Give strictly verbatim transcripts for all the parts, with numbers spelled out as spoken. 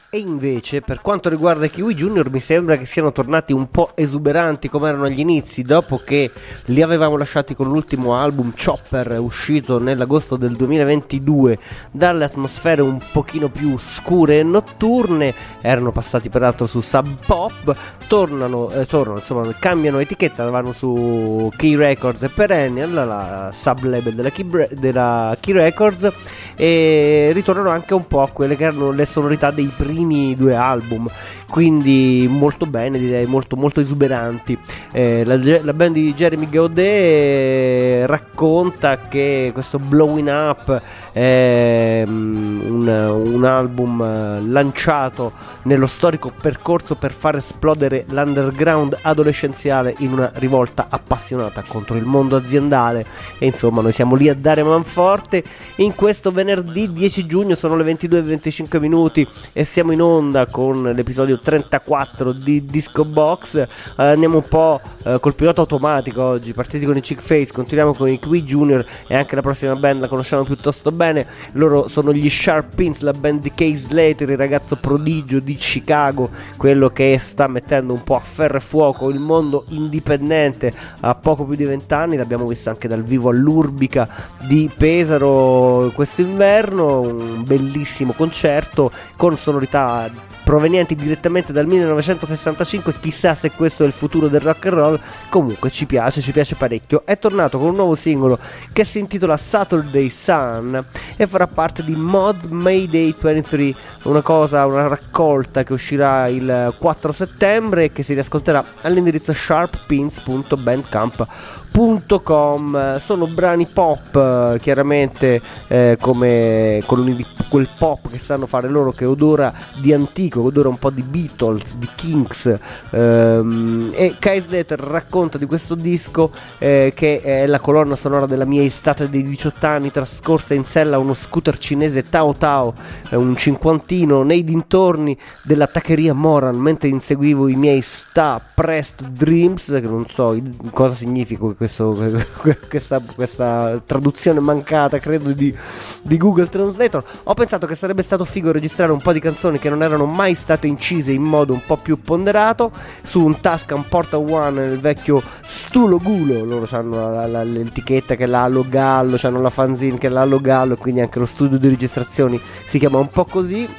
E invece, per quanto riguarda i Kiwi Junior, mi sembra che siano tornati un po' esuberanti come erano agli inizi, dopo che li avevamo lasciati con l'ultimo album Chopper, uscito nell'agosto del duemilaventidue, dalle atmosfere un pochino più scure e notturne. Erano passati peraltro su Sub Pop, tornano, eh, tornano, insomma, cambiano etichetta, vanno su Key Records e Perennial, la sub label della Key, Bre- della Key Records, e ritornano anche un po' a quelle che erano le sonorità dei primi due album, quindi molto bene, direi molto molto esuberanti. Eh, la, la band di Jeremy Gaudet eh, racconta che questo Blowing Up è um, un, un album uh, lanciato nello storico percorso per far esplodere l'underground adolescenziale in una rivolta appassionata contro il mondo aziendale, e insomma noi siamo lì a dare manforte in questo venerdì dieci giugno. Sono le ventidue e venticinque minuti e siamo in onda con l'episodio trentaquattro di Disco Box. Uh, andiamo un po' uh, col pilota automatico oggi, partiti con i Chick Face, continuiamo con i Kiwi Junior e anche la prossima band la conosciamo piuttosto bene. Loro sono gli Sharp Pins, la band di Kay Slater, il ragazzo prodigio di Chicago, quello che sta mettendo un po' a ferro e fuoco il mondo indipendente a poco più di vent'anni. L'abbiamo visto anche dal vivo all'Urbica di Pesaro questo inverno, un bellissimo concerto con sonorità provenienti direttamente dal millenovecentosessantacinque. Chissà se questo è il futuro del rock and roll. Comunque ci piace, ci piace parecchio. È tornato con un nuovo singolo che si intitola Saturday Sun e farà parte di Mod Mayday ventitré, una cosa, una raccolta che uscirà il quattro settembre e che si riascolterà all'indirizzo sharp pins punto bandcamp punto com. Sono brani pop, chiaramente, eh, come coloni di quel pop che sanno fare loro, che odora di antico, odora un po' di Beatles, di Kinks, ehm, e Kay Slater racconta di questo disco eh, che è la colonna sonora della mia estate dei diciotto anni trascorsa in sella a uno scooter cinese Tao Tao, eh, un cinquantino nei dintorni della taccheria Moran, mentre inseguivo i miei sta pressed dreams, che non so cosa significa questo, questa, questa traduzione mancata, credo, di, di Google Translator. Ho pensato che sarebbe stato figo registrare un po' di canzoni che non erano mai state incise in modo un po' più ponderato su un Tascam Porta One nel vecchio Stulo Gulo. Loro hanno la, la, l'etichetta che è l'Alo Gallo, hanno la fanzine che è l'Alo Gallo, e quindi anche lo studio di registrazioni si chiama un po' così,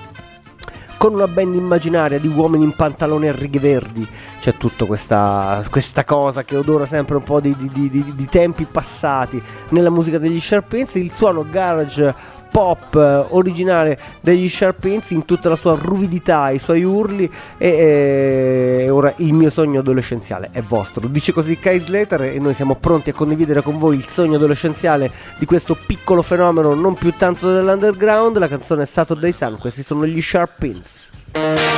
con una band immaginaria di uomini in pantaloni a righe verdi. C'è tutta questa, questa cosa che odora sempre un po' di, di, di, di tempi passati nella musica degli Sharp Pins. Il suono garage pop eh, originale degli Sharp Pins in tutta la sua ruvidità, i suoi urli, e, e ora il mio sogno adolescenziale è vostro, dice così Kay Slater, e noi siamo pronti a condividere con voi il sogno adolescenziale di questo piccolo fenomeno non più tanto dell'underground. La canzone è Saturday Sun, questi sono gli Sharp Pins.